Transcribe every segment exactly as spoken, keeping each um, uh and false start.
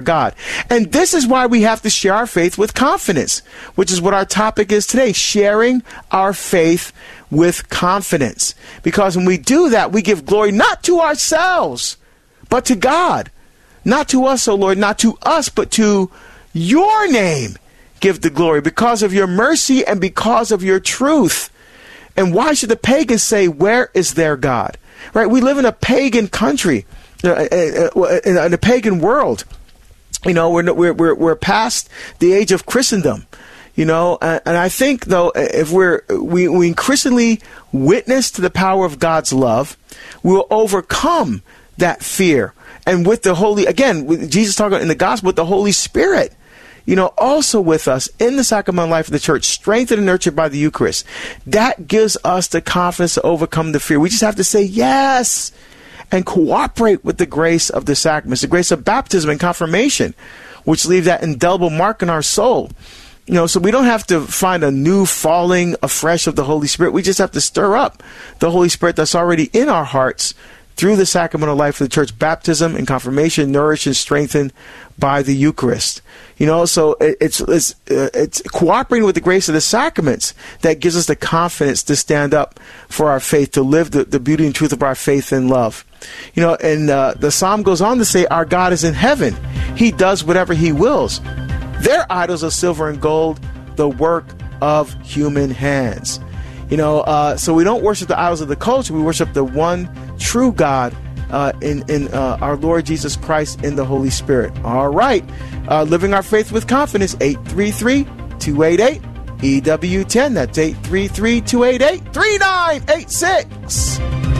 God. And this is why we have to share our faith with confidence, which is what our topic is today, sharing our faith with confidence. Because when we do that, we give glory not to ourselves, but to God. Not to us, O Lord, not to us, but to your name give the glory because of your mercy and because of your truth. And why should the pagans say, where is their God? Right? We live in a pagan country, uh, uh, in a pagan world. You know, we're, we're, we're, we're past the age of Christendom. You know, and, and I think, though, if we're, we, we increasingly witness to the power of God's love, we will overcome that fear. And with the Holy, again, with Jesus talking in the gospel, with the Holy Spirit, you know, also with us in the sacramental life of the church, strengthened and nurtured by the Eucharist. That gives us the confidence to overcome the fear. We just have to say yes and cooperate with the grace of the sacraments, the grace of baptism and confirmation, which leave that indelible mark in our soul. You know, so we don't have to find a new falling afresh of the Holy Spirit. We just have to stir up the Holy Spirit that's already in our hearts through the sacramental life of the church, baptism and confirmation, nourished and strengthened by the Eucharist. You know, so it, it's it's uh, it's cooperating with the grace of the sacraments that gives us the confidence to stand up for our faith, to live the, the beauty and truth of our faith and love. You know, and uh, the psalm goes on to say, our God is in heaven. He does whatever he wills. Their idols are silver and gold, the work of human hands. You know, uh, so we don't worship the idols of the culture. We worship the one true God uh, in, in uh, our Lord Jesus Christ in the Holy Spirit. All right. Uh, living our faith with confidence, eight three three, two eight eight, E W ten. That's eight three three, two eight eight, three nine eight six.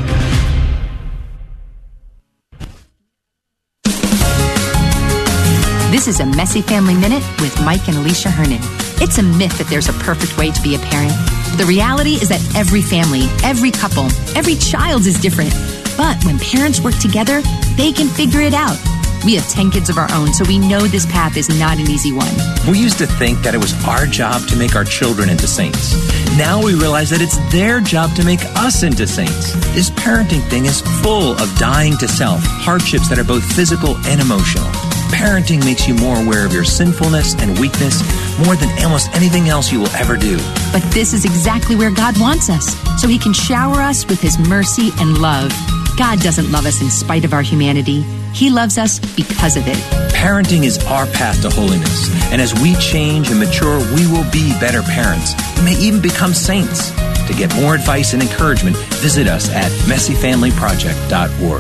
This is a Messy Family Minute with Mike and Alicia Hernon. It's a myth that there's a perfect way to be a parent. The reality is that every family, every couple, every child is different. But when parents work together, they can figure it out. We have ten kids of our own, so we know this path is not an easy one. We used to think that it was our job to make our children into saints. Now we realize that it's their job to make us into saints. This parenting thing is full of dying to self, hardships that are both physical and emotional. Parenting makes you more aware of your sinfulness and weakness more than almost anything else you will ever do. But this is exactly where God wants us, so he can shower us with his mercy and love. God doesn't love us in spite of our humanity. He loves us because of it. Parenting is our path to holiness. And as we change and mature, we will be better parents. We may even become saints. To get more advice and encouragement, visit us at messy family project dot org.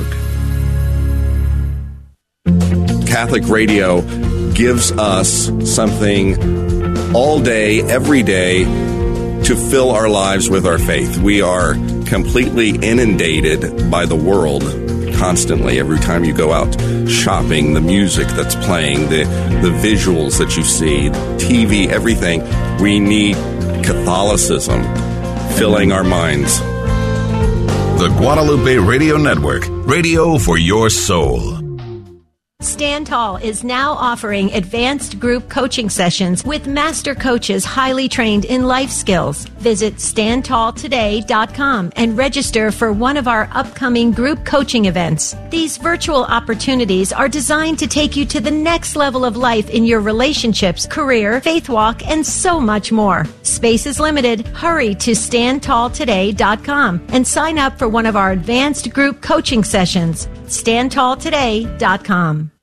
Catholic Radio gives us something all day, every day, to fill our lives with our faith. We are completely inundated by the world constantly. Every time you go out shopping, the music that's playing, the, the visuals that you see, T V, everything. We need Catholicism filling our minds. The Guadalupe Radio Network, radio for your soul. Stand Tall is now offering advanced group coaching sessions with master coaches highly trained in life skills. Visit stand tall today dot com and register for one of our upcoming group coaching events. These virtual opportunities are designed to take you to the next level of life in your relationships, career, faith walk, and so much more. Space is limited. Hurry to stand tall today dot com and sign up for one of our advanced group coaching sessions. stand tall today dot com.